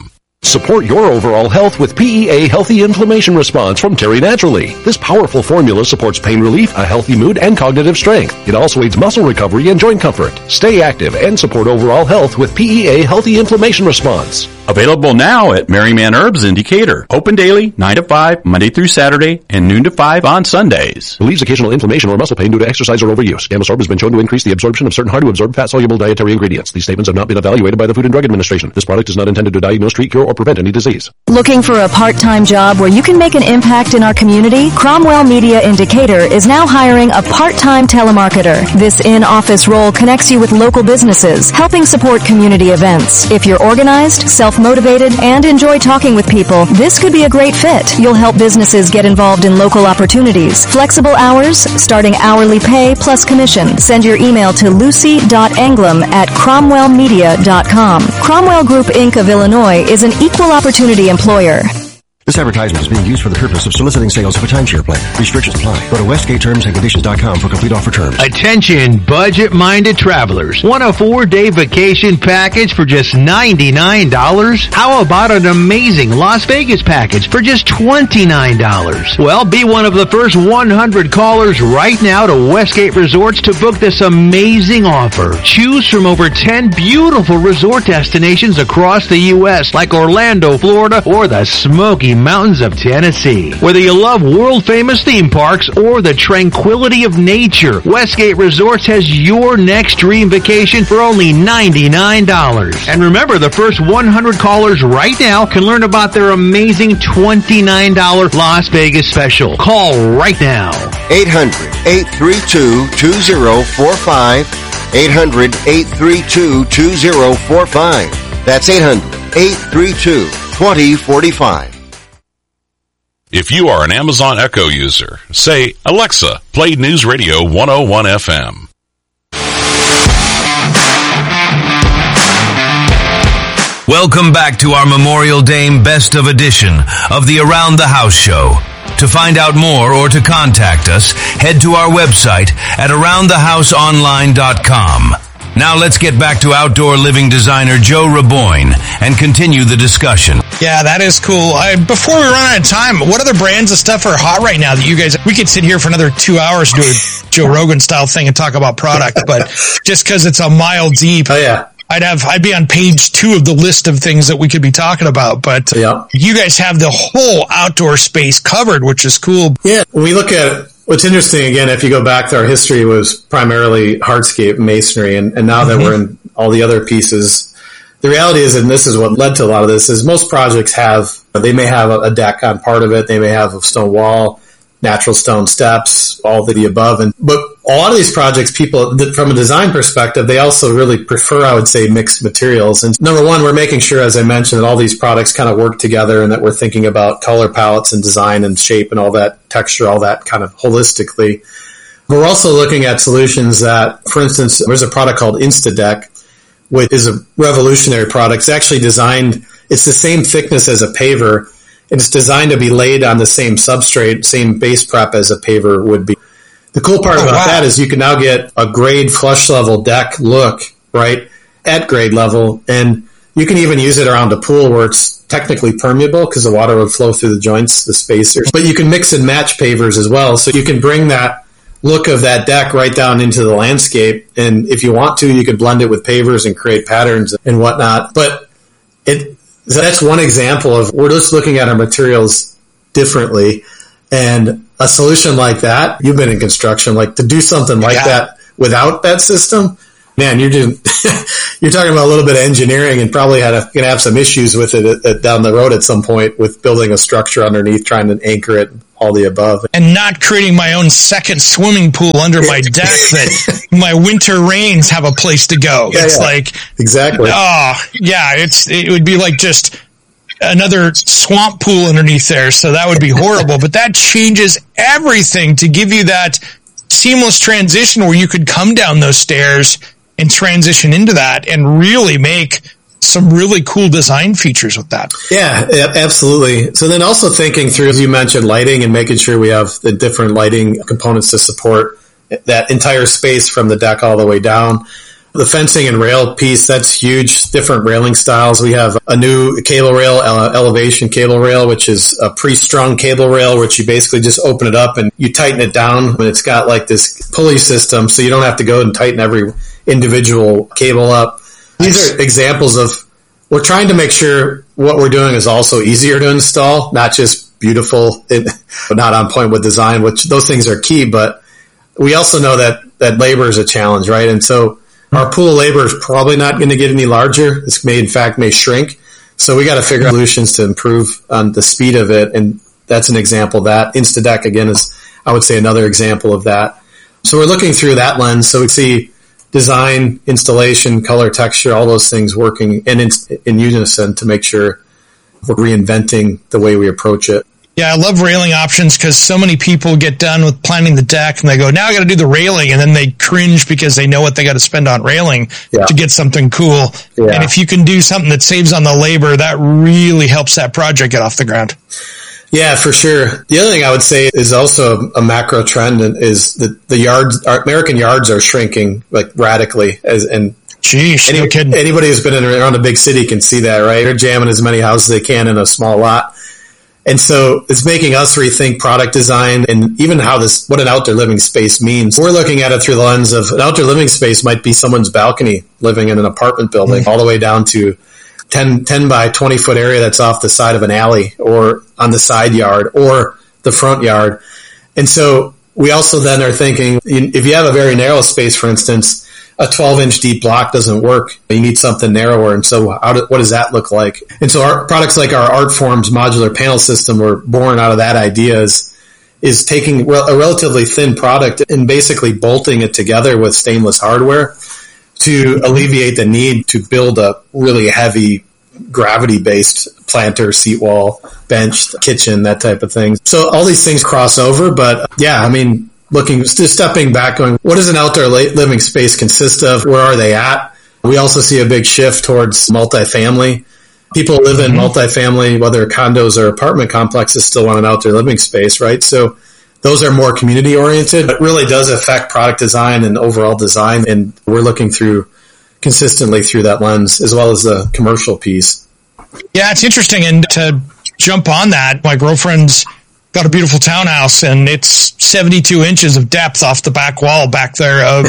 Support your overall health with P E A Healthy Inflammation Response from Terry Naturally. This powerful formula supports pain relief, a healthy mood, and cognitive strength. It also aids muscle recovery and joint comfort. Stay active and support overall health with P E A Healthy Inflammation Response. Available now at Merryman Herbs in Decatur. Open daily, nine to five, Monday through Saturday, and noon to five on Sundays. Relieves occasional inflammation or muscle pain due to exercise or overuse. Gamosorb has been shown to increase the absorption of certain hard-to-absorb fat-soluble dietary ingredients. These statements have not been evaluated by the Food and Drug Administration. This product is not intended to diagnose, treat, cure, or prevent any disease. Looking for a part-time job where you can make an impact in our community? Cromwell Media in Decatur is now hiring a part-time telemarketer. This in-office role connects you with local businesses, helping support community events. If you're organized, self-motivated, and enjoy talking with people, this could be a great fit. You'll help businesses get involved in local opportunities. Flexible hours, starting hourly pay plus commission. Send your email to lucy dot anglem at cromwell media dot com. Cromwell Group Incorporated of Illinois is an equal opportunity employer. This advertisement is being used for the purpose of soliciting sales of a timeshare plan. Restrictions apply. Go to westgate terms and conditions dot com for complete offer terms. Attention budget-minded travelers. Want a four-day vacation package for just ninety-nine dollars? How about an amazing Las Vegas package for just twenty-nine dollars? Well, be one of the first one hundred callers right now to Westgate Resorts to book this amazing offer. Choose from over ten beautiful resort destinations across the U S like Orlando, Florida, or the Smoky Mountains of Tennessee. Whether you love world-famous theme parks or the tranquility of nature, Westgate Resorts has your next dream vacation for only ninety-nine dollars. And remember, the first one hundred callers right now can learn about their amazing twenty-nine dollars Las Vegas special. Call right now. eight hundred, eight three two, two zero four five. eight hundred, eight three two, two zero four five. That's eight hundred, eight three two, two zero four five. If you are an Amazon Echo user, say, Alexa, play News Radio one oh one F M. Welcome back to our Memorial Day Best of Edition of the Around the House Show. To find out more or to contact us, head to our website at around the house online dot com. Now let's get back to outdoor living designer Joe Raboyne and continue the discussion. Yeah, that is cool. I, before we run out of time, what other brands of stuff are hot right now that you guys, we could sit here for another two hours, do a Joe Rogan style thing and talk about product, but just because it's a mile deep. Oh, yeah. I'd have, I'd be on page two of the list of things that we could be talking about, but yeah. You guys have the whole outdoor space covered, which is cool. Yeah. When we look at what's interesting, again, if you go back to our history, was primarily hardscape masonry, and, and now that mm-hmm. we're in all the other pieces, the reality is, and this is what led to a lot of this, is most projects have, they may have a deck on part of it, they may have a stone wall, natural stone steps, all of the above, and but a lot of these projects, people, from a design perspective, they also really prefer, I would say, mixed materials. And number one, we're making sure, as I mentioned, that all these products kind of work together and that we're thinking about color palettes and design and shape and all that, texture, all that kind of holistically. We're also looking at solutions that, for instance, there's a product called InstaDeck, which is a revolutionary product. It's actually designed, it's the same thickness as a paver, and it's designed to be laid on the same substrate, same base prep as a paver would be. The cool part oh, about wow. that is you can now get a grade flush level deck look, right, at grade level, and you can even use it around a pool where it's technically permeable because the water would flow through the joints, the spacers. But you can mix and match pavers as well, so you can bring that look of that deck right down into the landscape, and if you want to, you could blend it with pavers and create patterns and whatnot. But it so that's one example of we're just looking at our materials differently, and a solution like that, you've been in construction, like to do something like yeah. that without that system, man, you're doing, you're talking about a little bit of engineering and probably had a, going to have some issues with it at, at, down the road at some point with building a structure underneath, trying to anchor it, all the above. And not creating my own second swimming pool under my deck that my winter rains have a place to go. Yeah, it's yeah. like, exactly. Oh, yeah, it's, it would be like just another swamp pool underneath there. So that would be horrible, but that changes everything to give you that seamless transition where you could come down those stairs and transition into that and really make some really cool design features with that. Yeah, absolutely. So then also thinking through, as you mentioned, lighting and making sure we have the different lighting components to support that entire space from the deck all the way down. The fencing and rail piece, that's huge. Different railing styles. We have a new cable rail, uh, elevation cable rail, which is a pre-strung cable rail, which you basically just open it up and you tighten it down. And it's got like this pulley system, so you don't have to go and tighten every individual cable up. These are examples of, we're trying to make sure what we're doing is also easier to install, not just beautiful, but not on point with design, which those things are key. But we also know that, that labor is a challenge, right? And so our pool of labor is probably not going to get any larger. This may, in fact, may shrink. So we got to figure out solutions to improve on the speed of it. And that's an example of that. InstaDeck, again, is, I would say, another example of that. So we're looking through that lens. So we see design, installation, color, texture, all those things working in, in unison to make sure we're reinventing the way we approach it. Yeah, I love railing options because so many people get done with planning the deck and they go, now I got to do the railing, and then they cringe because they know what they got to spend on railing yeah. to get something cool. Yeah. And if you can do something that saves on the labor, that really helps that project get off the ground. Yeah, for sure. The other thing I would say is also a macro trend is that the yards, our American yards are shrinking like radically as, and Jeez, any, no kidding. Anybody who's been in, around a big city can see that, right? They're jamming as many houses as they can in a small lot. And so it's making us rethink product design and even how this, what an outdoor living space means. We're looking at it through the lens of an outdoor living space might be someone's balcony living in an apartment building, mm-hmm. all the way down to ten, ten by twenty foot area that's off the side of an alley or on the side yard or the front yard. And so we also then are thinking, if you have a very narrow space, for instance, a twelve inch deep block doesn't work. You need something narrower. And so how do, what does that look like? And so our products like our Artforms modular panel system were born out of that idea is, is taking a relatively thin product and basically bolting it together with stainless hardware to alleviate the need to build a really heavy gravity based planter, seat wall, bench, kitchen, that type of thing. So all these things cross over, but yeah, I mean, looking, just stepping back, going, what does an outdoor living space consist of? Where are they at? We also see a big shift towards multifamily. People live in multifamily, whether condos or apartment complexes, still want an outdoor living space, right? So those are more community oriented. It really does affect product design and overall design. And we're looking through consistently through that lens as well as the commercial piece. Yeah, it's interesting. And to jump on that, my girlfriend's got a beautiful townhouse and it's seventy-two inches of depth off the back wall back there of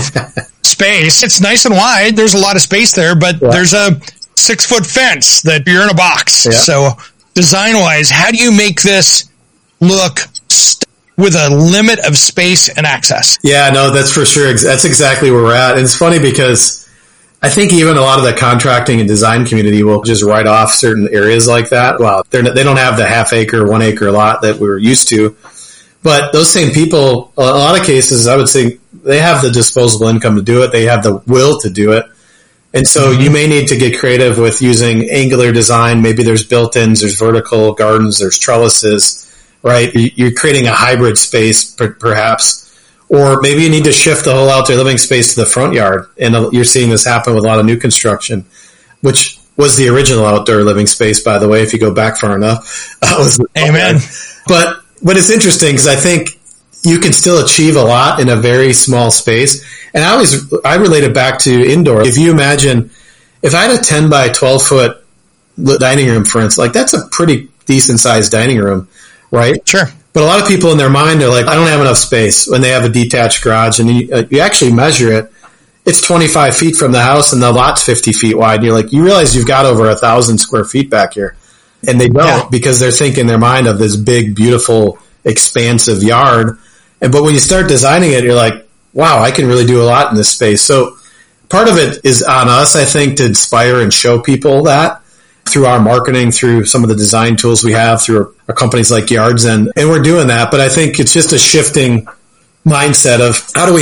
space. It's nice and wide. There's a lot of space there, but yeah. there's a six foot fence that you're in a box. Yeah. So design wise, how do you make this look st- with a limit of space and access? Yeah, no, that's for sure. That's exactly where we're at. And it's funny because I think even a lot of the contracting and design community will just write off certain areas like that. Well, they're, they don't have the half acre, one acre lot that we're used to. But those same people, a lot of cases, I would say they have the disposable income to do it. They have the will to do it. And so mm-hmm. you may need to get creative with using angular design. Maybe there's built-ins, there's vertical gardens, there's trellises, right? You're creating a hybrid space perhaps. Or maybe you need to shift the whole outdoor living space to the front yard. And you're seeing this happen with a lot of new construction, which was the original outdoor living space, by the way, if you go back far enough. Uh, was Amen. But, but it's interesting because I think you can still achieve a lot in a very small space. And I always, I relate it back to indoor. If you imagine, if I had a ten by twelve foot dining room, for instance, like that's a pretty decent sized dining room, right? Sure. But a lot of people in their mind are like, I don't have enough space when they have a detached garage. And you, uh, you actually measure it. It's twenty-five feet from the house and the lot's fifty feet wide. And you're like, you realize you've got over a thousand square feet back here. And they don't yeah. because they're thinking in their mind of this big, beautiful, expansive yard. And but when you start designing it, you're like, wow, I can really do a lot in this space. So part of it is on us, I think, to inspire and show people that through our marketing, through some of the design tools we have, through our companies like Yards, and, and we're doing that. But I think it's just a shifting mindset of how do we